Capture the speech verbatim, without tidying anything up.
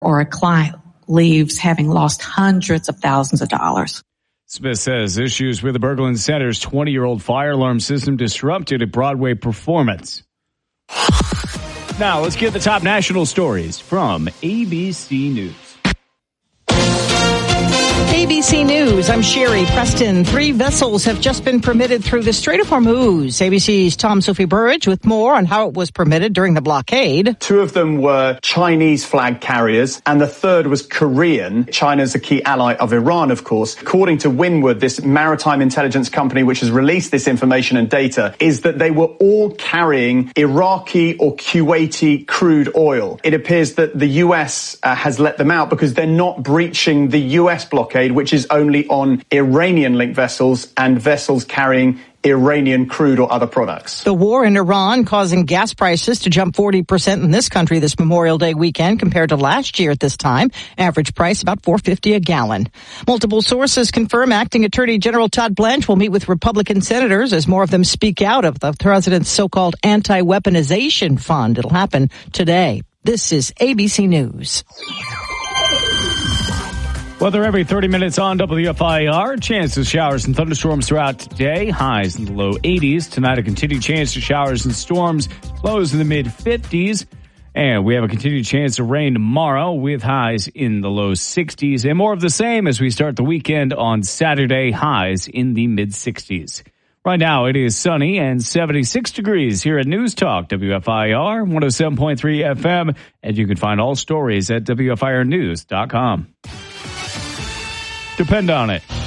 or a client leaves having lost hundreds of thousands of dollars. Smith says issues with the Berglund Center's twenty-year-old fire alarm system disrupted a Broadway performance. Now, let's get the top national stories from A B C News. A B C News, I'm Sherry Preston. Three vessels have just been permitted through the Strait of Hormuz. A B C's Tom Sophie Burridge with more on how it was permitted during the blockade. Two of them were Chinese flag carriers, and the third was Korean. China's a key ally of Iran, of course. According to Windward, this maritime intelligence company which has released this information and data, is that they were all carrying Iraqi or Kuwaiti crude oil. It appears that the U S uh, has let them out because they're not breaching the U S blockade, which is only on Iranian-linked vessels and vessels carrying Iranian crude or other products. The war in Iran causing gas prices to jump forty percent in this country this Memorial Day weekend compared to last year at this time. Average price about four dollars and fifty cents a gallon. Multiple sources confirm Acting Attorney General Todd Blanche will meet with Republican senators as more of them speak out of the president's so-called anti-weaponization fund. It'll happen today. This is A B C News. Weather every thirty minutes on W F I R. Chance of showers and thunderstorms throughout today. Highs in the low eighties. Tonight, a continued chance of showers and storms. Lows in the mid fifties. And we have a continued chance of rain tomorrow with highs in the low sixties. And more of the same as we start the weekend on Saturday. Highs in the mid sixties. Right now, it is sunny and seventy-six degrees here at News Talk W F I R one oh seven point three F M. And you can find all stories at W F I R news dot com. Depend on it.